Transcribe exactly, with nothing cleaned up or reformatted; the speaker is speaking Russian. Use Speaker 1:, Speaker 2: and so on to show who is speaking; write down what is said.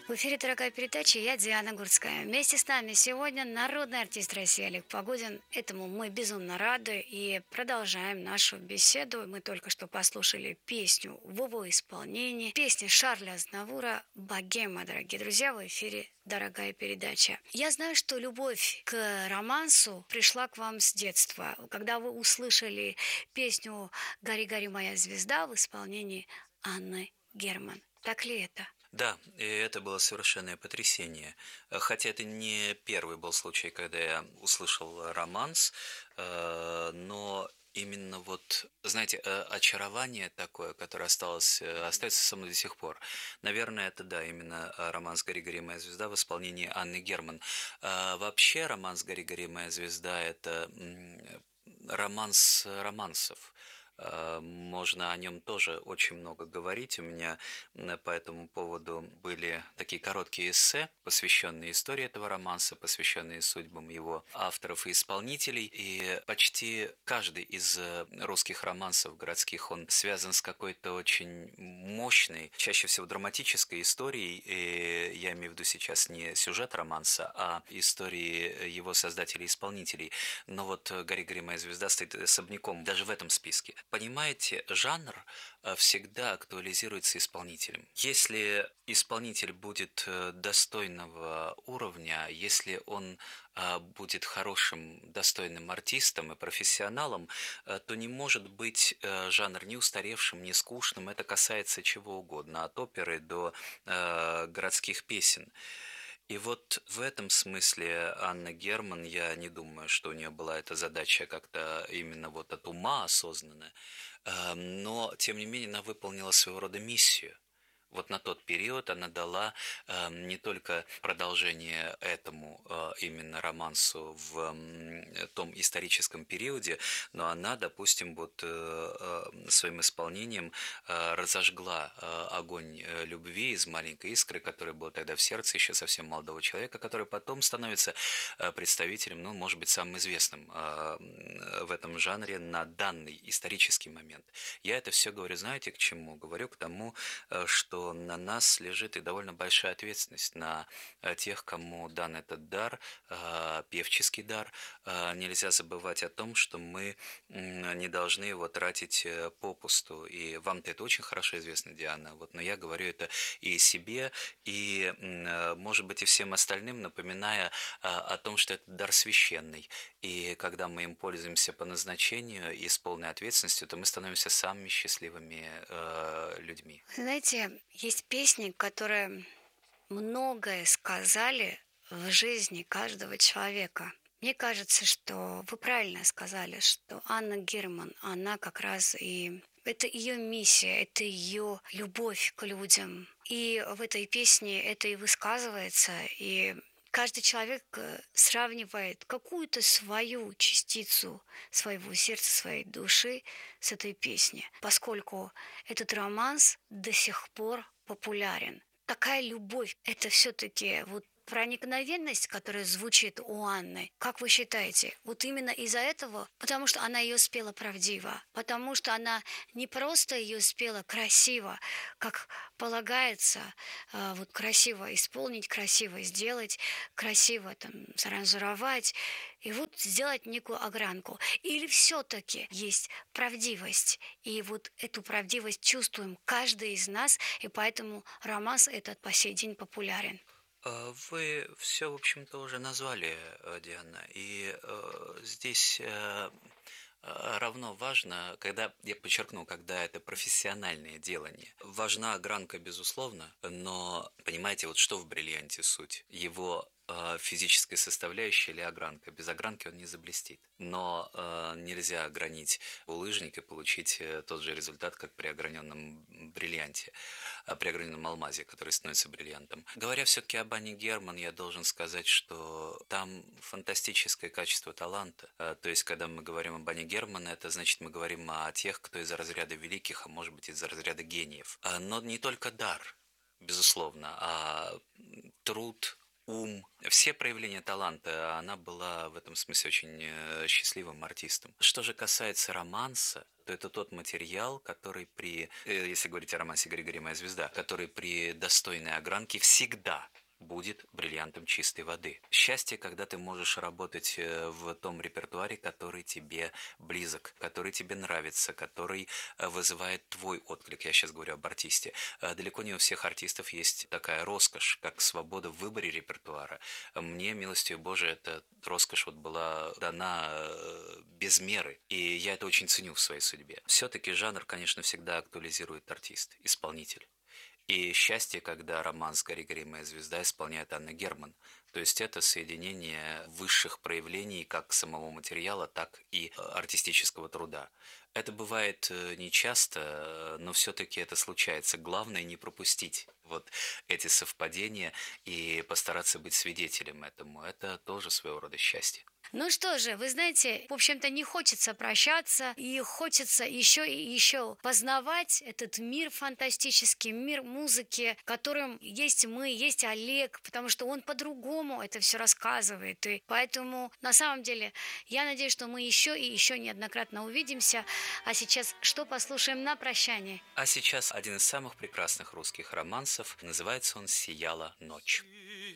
Speaker 1: В эфире дорогая передача, я Диана Гурцкая. Вместе с нами сегодня народный артист России Олег Погодин. Этому мы безумно рады и продолжаем нашу беседу. Мы только что послушали песню в его исполнении. Песня Шарля Азнавура «Богема», дорогие друзья, в эфире дорогая передача. Я знаю, что любовь к романсу пришла к вам с детства, когда вы услышали песню «Гори, гори, моя звезда» в исполнении Анны Герман. Так ли это?
Speaker 2: Да, и это было совершенное потрясение. Э, Хотя это не первый был случай, когда я услышал романс, э, но именно вот, знаете, э, очарование такое, которое осталось, э, остается со мной до сих пор. Наверное, это, да, именно э, романс «Гори, гори, моя звезда» в исполнении Анны Герман. А Вообще романс «Гори, гори, моя звезда» — это м, романс романсов. Э, Можно о нем тоже очень много говорить. У меня м, по этому поводу были такие короткие эссе, посвященные истории этого романса, посвященные судьбам его авторов и исполнителей. И почти каждый из э, русских романсов городских, он связан с какой-то очень мощной, чаще всего драматической историей. И я имею в виду сейчас не сюжет романса, а истории его создателей-исполнителей. Но вот «Гори, гори, моя звезда» стоит особняком даже в этом списке. Понимаете, жанр э, всегда актуализируется исполнителем. Если исполнитель будет э, достойного уровня, если он э, будет хорошим, достойным артистом и профессионалом, э, то не может быть э, жанр ни устаревшим, ни скучным. Это касается чего угодно, от оперы до э, городских песен. И вот в этом смысле Анна Герман, я не думаю, что у нее была эта задача как-то именно вот от ума осознанная, э, но тем не менее она выполнила своего рода миссию. Вот на тот период она дала э, не только продолжение этому э, именно романсу в м, том историческом периоде, но она, допустим, вот э, э, своим исполнением э, разожгла э, огонь э, любви из маленькой искры, которая была тогда в сердце еще совсем молодого человека, который потом становится э, представителем, ну, может быть, самым известным э, в этом жанре на данный исторический момент. Я это все говорю, знаете, к чему? Говорю к тому, э, что на нас лежит и довольно большая ответственность на э, тех, кому дан этот дар, э, певческий дар. Э, Нельзя забывать о том, что мы м, не должны его тратить э, попусту. И вам-то это очень хорошо известно, Диана. Вот, но я говорю это и себе, и, м, э, может быть, и всем остальным, напоминая э, о том, что это дар священный. И когда мы им пользуемся по назначению и с полной ответственностью, то мы становимся самыми счастливыми э, людьми.
Speaker 1: Знаете, есть песни, которые многое сказали в жизни каждого человека. Мне кажется, что вы правильно сказали, что Анна Герман, она как раз и это ее миссия, это ее любовь к людям. И в этой песне это и высказывается, и каждый человек э, сравнивает какую-то свою частицу своего сердца, своей души с этой песней, поскольку этот романс до сих пор популярен. Такая любовь — это все-таки вот проникновенность, которая звучит у Анны, как вы считаете, вот именно из-за этого, потому что она ее спела правдиво, потому что она не просто ее спела красиво, как полагается, э, вот красиво исполнить, красиво сделать, красиво там саранжировать, и вот сделать некую огранку. Или все-таки есть правдивость, и вот эту правдивость чувствуем каждый из нас, и поэтому романс этот по сей день популярен.
Speaker 2: Э, Вы все, в общем-то, уже назвали, э, Диана, и э, здесь э, э, равно важно, когда, я подчеркну, когда это профессиональное делание. Важна огранка, безусловно, но понимаете, вот что в бриллианте суть? Его э, физическая составляющая или огранка. Без огранки он не заблестит. Но э, нельзя огранить булыжник и получить э, тот же результат, как при ограненном бриллианте, а при ограненном алмазе, который становится бриллиантом. Говоря все-таки об Анне Герман, я должен сказать, что там фантастическое качество таланта. Э, То есть, когда мы говорим об Анне Герман, это значит, мы говорим о тех, кто из разряда великих, а может быть, из разряда гениев. А, Но не только дар, безусловно, а труд, ум, все проявления таланта. Она была в этом смысле очень э, счастливым артистом. Что же касается романса, то это тот материал, который при, э, если говорить о романсе «Григорий, моя звезда», который при достойной огранке всегда будет бриллиантом чистой воды. Счастье, когда ты можешь работать э, в том репертуаре, который тебе близок, который тебе нравится, который э, вызывает твой отклик. Я сейчас говорю об артисте. Э, Далеко не у всех артистов есть такая роскошь, как свобода в выборе репертуара. Мне, милостью Божией, эта роскошь вот была дана э, без меры, и я это очень ценю в своей судьбе. Все-таки жанр, конечно, всегда актуализирует артист, исполнитель. И счастье, когда романс «Гори, гори, моя звезда» исполняет Анна Герман. То есть это соединение высших проявлений как самого материала, так и э, артистического труда. Это бывает э, нечасто, э, но все-таки это случается. Главное не пропустить вот эти совпадения и постараться быть свидетелем этому. Это тоже своего рода счастье.
Speaker 1: Ну что же, вы знаете, в общем-то, не хочется прощаться, и хочется еще и еще познавать этот мир фантастический, мир музыки, в котором есть мы, есть Олег, потому что он по-другому это все рассказывает. И поэтому, на самом деле, я надеюсь, что мы еще и еще неоднократно увидимся. А сейчас что послушаем на прощание?
Speaker 2: А сейчас один из самых прекрасных русских романсов. Называется он «Сияла ночь».